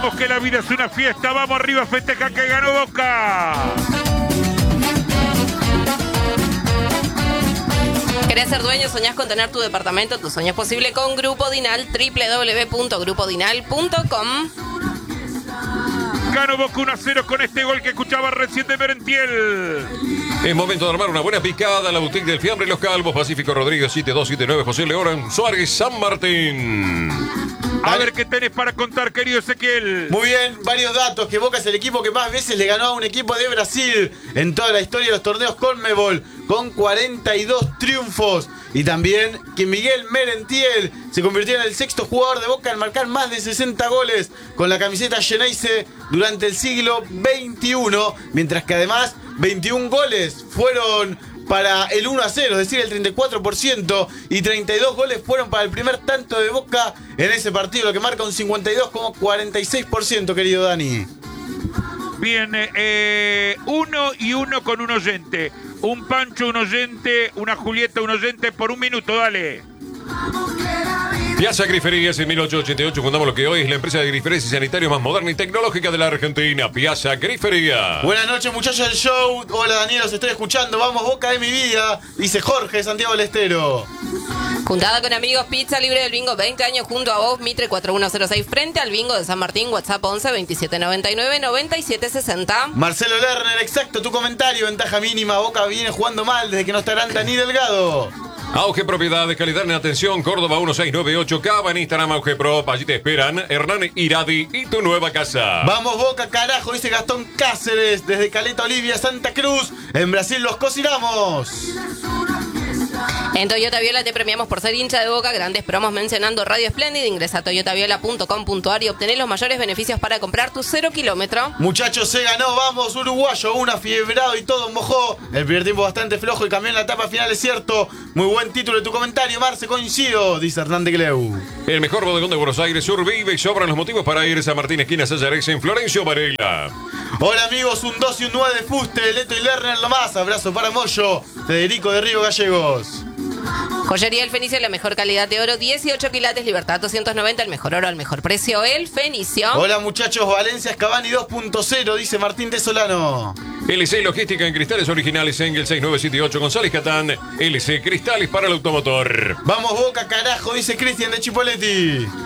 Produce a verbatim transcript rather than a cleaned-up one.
Recordamos que la vida es una fiesta. Vamos arriba, festeja que ganó Boca. ¿Querés ser dueño? ¿Soñás con tener tu departamento? Tu sueño es posible con Grupo Dinal, doble u doble u doble u punto grupo dinal punto com. Ganó Boca uno a cero con este gol que escuchaba recién de Merentiel. Es momento de armar una buena picada. La boutique del fiambre y los calvos. Pacífico Rodríguez siete dos siete nueve. José León Suárez San Martín. A ver qué tenés para contar, querido Ezequiel. Muy bien, varios datos. Que Boca es el equipo que más veces le ganó a un equipo de Brasil en toda la historia de los torneos Conmebol, con cuarenta y dos triunfos. Y también que Miguel Merentiel se convirtió en el sexto jugador de Boca en marcar más de sesenta goles con la camiseta Xeneize durante el siglo veintiuno, mientras que además veintiún goles fueron para el uno a cero, es decir, el treinta y cuatro por ciento, y treinta y dos goles fueron para el primer tanto de Boca en ese partido, lo que marca un cincuenta y dos coma cuarenta y seis por ciento, querido Dani. Bien, eh, uno y uno con un oyente. Un Pancho, un oyente, una Julieta, un oyente por un minuto, dale. Piazza Griferías en mil ochocientos ochenta y ocho fundamos lo que hoy es la empresa de griferías y sanitarios más moderna y tecnológica de la Argentina. Piazza Griferías. Buenas noches, muchachos del show. Hola, Daniel, los estoy escuchando. Vamos, Boca de mi vida, dice Jorge de Santiago del Estero. Juntada con amigos, pizza libre del bingo, veinte años junto a vos, Mitre cuatro uno cero seis, frente al bingo de San Martín, WhatsApp once veintisiete noventa y nueve noventa y siete sesenta. Marcelo Lerner, exacto, tu comentario, ventaja mínima, Boca viene jugando mal desde que no estará Dani Delgado. Auge Propiedades, calidad en atención, Córdoba uno seis nueve ocho, Cava en Instagram, Auge Prop, allí te esperan Hernán Iradi y tu nueva casa. Vamos Boca, carajo, dice Gastón Cáceres, desde Caleta Olivia, Santa Cruz, en Brasil los cocinamos. En Toyota Viola te premiamos por ser hincha de Boca, grandes promos mencionando Radio Espléndida. Ingresa a toyota viola punto com punto a r y obtener los mayores beneficios para comprar tu cero kilómetro. Muchachos, se ganó, vamos, uruguayo, una fiebrado y todo mojó. El primer tiempo bastante flojo y cambió en la etapa final, es cierto. Muy buen título de tu comentario, Marce, coincido, dice Hernán de Gleu. El mejor bodegón de Buenos Aires Sur vive y sobran los motivos para ir a San Martín, esquina Sayarex, en Florencio Varela. Hola amigos, un dos y un nueve de fuste, Leto y Lerner nomás. Abrazo para Moyo, Federico de Río Gallegos. Joyería El Fenicio, la mejor calidad de oro, dieciocho quilates, Libertad doscientos noventa, el mejor oro al mejor precio, El Fenicio. Hola muchachos, Valencia Scavani dos punto cero, dice Martín de Solano. L C Logística en cristales originales, Engel seis nueve siete ocho, González Catán, L C Cristales para el automotor. Vamos Boca, carajo, dice Cristian de Chipoleti.